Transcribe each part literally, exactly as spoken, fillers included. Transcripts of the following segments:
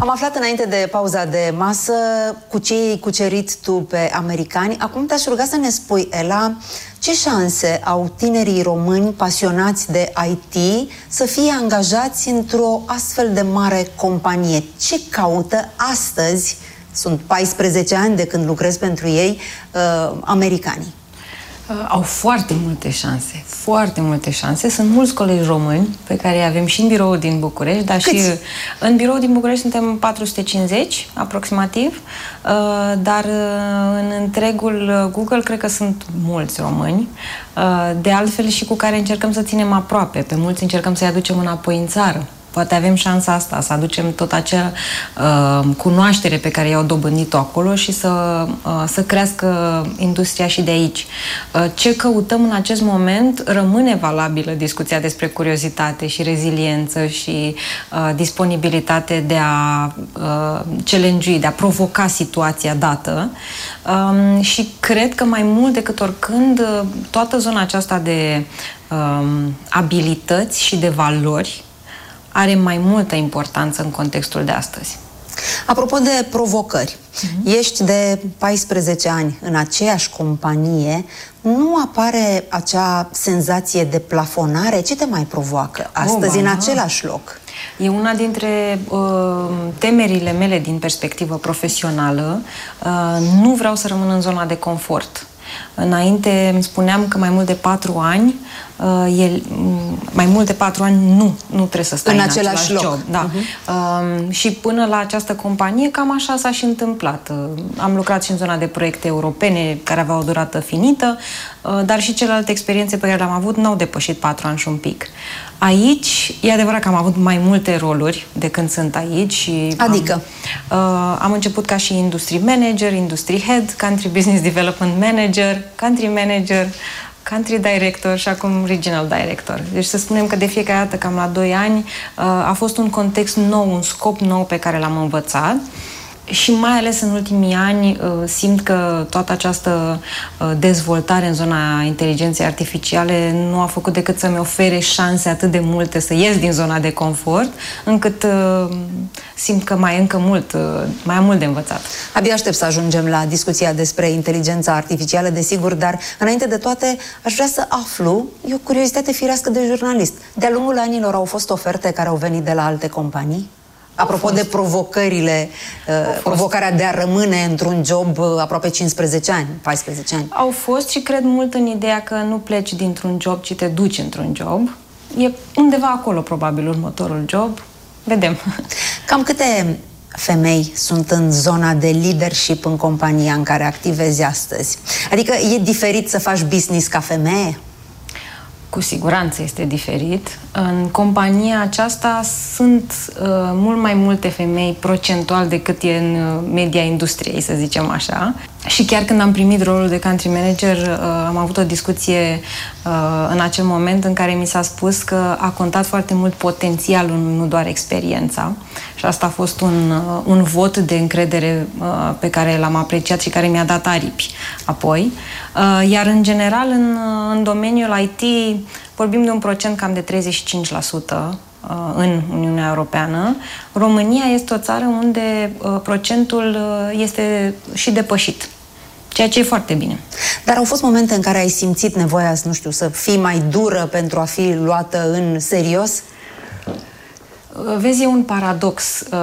Am aflat înainte de pauza de masă cu ce ai cucerit tu pe americani. Acum te-aș ruga să ne spui, Ela, ce șanse au tinerii români pasionați de I T să fie angajați într-o astfel de mare companie? Ce caută astăzi, sunt paisprezece ani de când lucrez pentru ei, uh, americanii? Au foarte multe șanse, foarte multe șanse. Sunt mulți colegi români pe care îi avem și în birou din București, dar Câți? și în birou din București suntem patru sute cincizeci aproximativ, dar în întregul Google cred că sunt mulți români, de altfel și cu care încercăm să ținem aproape. Pe mulți încercăm să-i aducem înapoi în țară. Poate avem șansa asta, să aducem tot acea uh, cunoaștere pe care i-au dobândit-o acolo și să, uh, să crească industria și de aici. Uh, ce căutăm în acest moment rămâne valabilă discuția despre curiozitate și reziliență și uh, disponibilitate de a uh, challenge-ui, de a provoca situația dată. Um, și cred că mai mult decât oricând, toată zona aceasta de um, abilități și de valori are mai multă importanță în contextul de astăzi. Apropo de provocări, uh-huh. ești de paisprezece ani în aceeași companie, nu apare acea senzație de plafonare? Ce te mai provoacă astăzi oh, în același loc? E una dintre uh, temerile mele din perspectivă profesională. Uh, nu vreau să rămân în zona de confort. Înainte îmi spuneam că mai mult de patru ani, uh, el, mai mult de patru ani nu, nu trebuie să stai în, în același, același loc. Job. Da. Uh-huh. Uh, și până la această companie, cam așa s-a și întâmplat. Uh, am lucrat și în zona de proiecte europene care aveau o durată finită, uh, dar și celelalte experiențe pe care le-am avut n-au depășit patru ani și un pic. Aici, e adevărat că am avut mai multe roluri de când sunt aici. Și adică? Am, uh, am început ca și industry manager, industry head, country business development manager, country manager, country director și acum regional director. Deci să spunem că de fiecare dată, cam la doi ani, uh, a fost un context nou, un scop nou pe care l-am învățat. Și mai ales în ultimii ani simt că toată această dezvoltare în zona inteligenței artificiale nu a făcut decât să-mi ofere șanse atât de multe să ies din zona de confort, încât simt că mai e încă mult, mai am mult de învățat. Abia aștept să ajungem la discuția despre inteligența artificială, desigur, dar înainte de toate aș vrea să aflu, e o curiozitate firească de jurnalist. De-a lungul anilor au fost oferte care au venit de la alte companii? Apropo de provocările, uh, provocarea de a rămâne într-un job uh, aproape cincisprezece ani, paisprezece ani. Au fost și cred mult în ideea că nu pleci dintr-un job, ci te duci într-un job. E undeva acolo, probabil, următorul job. Vedem. Cam câte femei sunt în zona de leadership în compania în care activezi astăzi? Adică e diferit să faci business ca femeie? Cu siguranță este diferit. În compania aceasta sunt uh, mult mai multe femei procentual decât e în uh, media industriei, să zicem așa. Și chiar când am primit rolul de country manager, uh, am avut o discuție uh, în acel moment în care mi s-a spus că a contat foarte mult potențialul, nu doar experiența. Și asta a fost un, uh, un vot de încredere uh, pe care l-am apreciat și care mi-a dat aripi apoi. Uh, iar în general, în, în domeniul I T, vorbim de un procent cam de treizeci și cinci la sută în Uniunea Europeană. România este o țară unde procentul este și depășit, ceea ce e foarte bine. Dar au fost momente în care ai simțit nevoia, nu știu, să fii mai dură pentru a fi luată în serios? Vezi, e un paradox.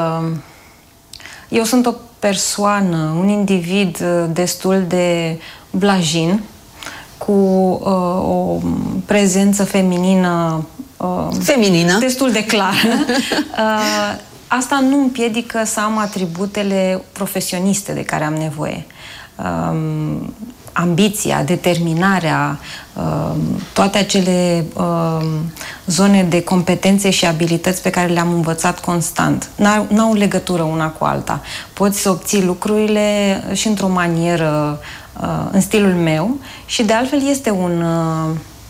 Eu sunt o persoană, un individ destul de blajin, cu uh, o prezență feminină uh, feminină destul de clară. uh, asta nu împiedică să am atributele profesioniste de care am nevoie. Uh, ambiția, determinarea, uh, toate acele uh, zone de competențe și abilități pe care le-am învățat constant. N-au, n-au legătură una cu alta. Poți să obții lucrurile și într-o manieră în stilul meu și de altfel este un,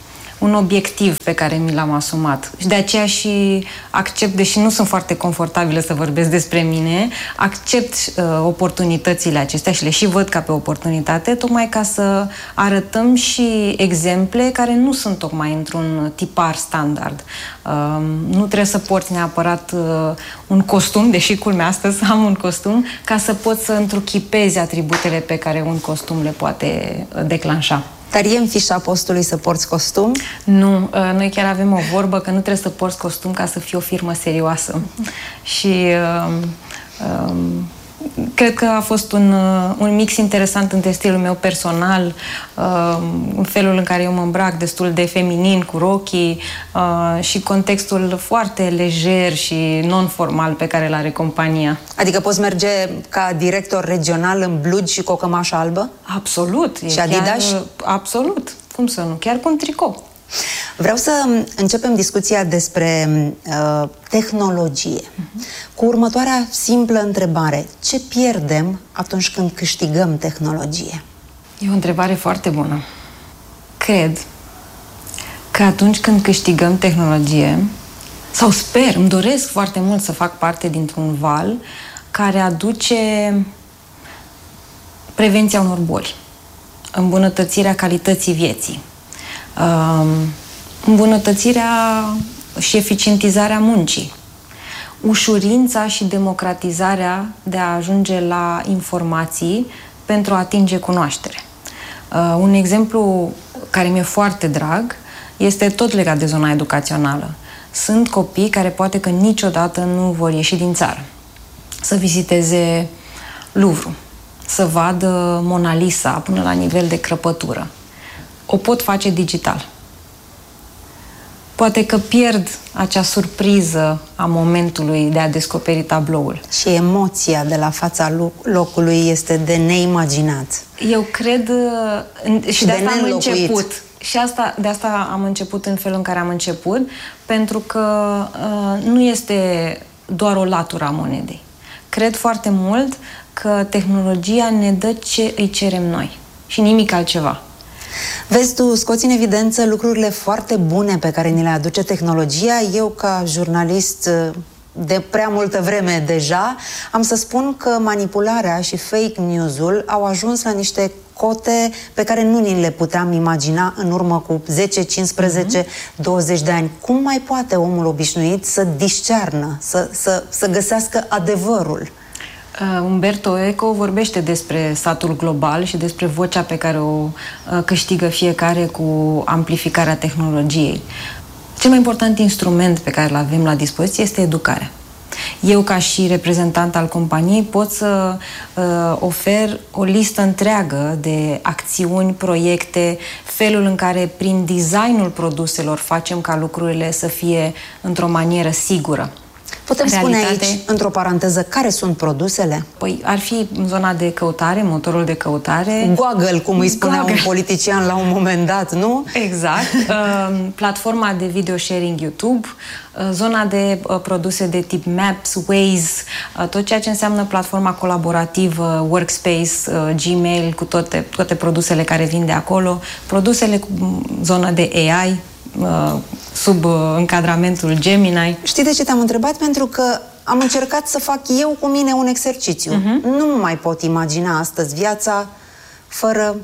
un obiectiv pe care mi l-am asumat. Și de aceea și accept, deși nu sunt foarte confortabilă să vorbesc despre mine, accept uh, oportunitățile acestea și le și văd ca pe oportunitate, tocmai ca să arătăm și exemple care nu sunt tocmai într-un tipar standard. Uh, nu trebuie să porți neapărat uh, un costum, deși culmea astăzi am un costum, ca să poți să întruchipezi atributele pe care un costum le poate declanșa. Dar e în fișa postului să porți costum? Nu, noi chiar avem o vorbă că nu trebuie să porți costum ca să fii o firmă serioasă. Și uh, uh, cred că a fost un, un mix interesant între stilul meu personal, uh, felul în care eu mă îmbrac destul de feminin, cu rochii, uh, și contextul foarte lejer și non-formal pe care îl are compania. Adică poți merge ca director regional în blugi și cu o cămașă albă? Absolut. Și Adidas? Chiar, absolut. Cum să nu? Chiar cu un tricou. Vreau să începem discuția despre uh, tehnologie. Uh-huh. Cu următoarea simplă întrebare. Ce pierdem atunci când câștigăm tehnologie? E o întrebare foarte bună. Cred că atunci când câștigăm tehnologie, sau sper, îmi doresc foarte mult să fac parte dintr-un val care aduce prevenția unor boli, îmbunătățirea calității vieții, îmbunătățirea și eficientizarea muncii, ușurința și democratizarea de a ajunge la informații pentru a atinge cunoaștere. Un exemplu care mi-e foarte drag este tot legat de zona educațională. Sunt copii care poate că niciodată nu vor ieși din țară, să viziteze Louvre, să vadă Mona Lisa până la nivel de crăpătură. O pot face digital. Poate că pierd acea surpriză a momentului de a descoperi tabloul. Și emoția de la fața locului este de neimaginat. Eu cred, și, și de, de asta am început. Și asta, de asta am început în felul în care am început, pentru că uh, nu este doar o latură a monedei. Cred foarte mult că tehnologia ne dă ce îi cerem noi și nimic altceva. Vezi, tu scoți în evidență lucrurile foarte bune pe care ni le aduce tehnologia. Eu, ca jurnalist de prea multă vreme deja, am să spun că manipularea și fake news-ul au ajuns la niște cote pe care nu ni le puteam imagina în urmă cu zece, cincisprezece, mm-hmm. douăzeci de ani. Cum mai poate omul obișnuit să discearnă, să, să, să găsească adevărul? Uh, Umberto Eco vorbește despre satul global și despre vocea pe care o uh, câștigă fiecare cu amplificarea tehnologiei. Cel mai important instrument pe care îl avem la dispoziție este educarea. Eu, ca și reprezentant al companiei, pot să uh, ofer o listă întreagă de acțiuni, proiecte, felul în care, prin designul produselor, facem ca lucrurile să fie într-o manieră sigură. Putem Realitate... spune aici, într-o paranteză, care sunt produsele? Păi ar fi zona de căutare, motorul de căutare. Google, cum îi spunea Google. Un politician la un moment dat, nu? Exact. Uh, platforma de video sharing YouTube, uh, zona de uh, produse de tip Maps, Waze, uh, tot ceea ce înseamnă platforma colaborativă, Workspace, uh, Gmail, cu toate, toate produsele care vin de acolo, produsele cu zona de A I, uh, sub uh, încadramentul Gemini. Știi de ce te-am întrebat? Pentru că am încercat să fac eu cu mine un exercițiu. Uh-huh. Nu mai pot imagina astăzi viața fără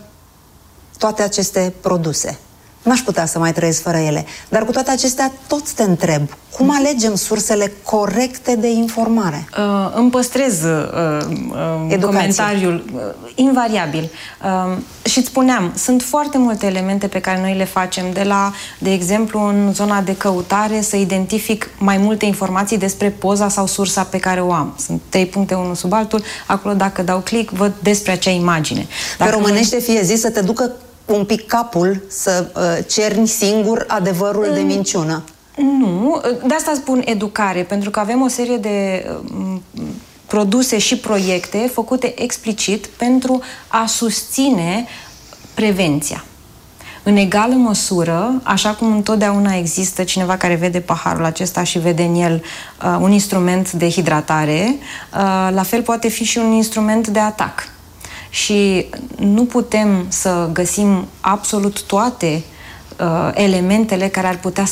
toate aceste produse. N-aș putea să mai trăiesc fără ele. Dar cu toate acestea, tot te întreb, cum alegem sursele corecte de informare? Uh, îmi păstrez uh, uh, comentariul uh, invariabil. Uh, și îți spuneam, sunt foarte multe elemente pe care noi le facem, de la, de exemplu, în zona de căutare, să identific mai multe informații despre poza sau sursa pe care o am. Sunt trei puncte, unul sub altul. Acolo, dacă dau click, văd despre acea imagine. Pe românește fie zis să te ducă un pic capul să uh, cerni singur adevărul mm. de minciună. Nu, de asta spun educare, pentru că avem o serie de uh, produse și proiecte făcute explicit pentru a susține prevenția. În egală măsură, așa cum întotdeauna există cineva care vede paharul acesta și vede în el uh, un instrument de hidratare, uh, la fel poate fi și un instrument de atac. Și nu putem să găsim absolut toate uh, elementele care ar putea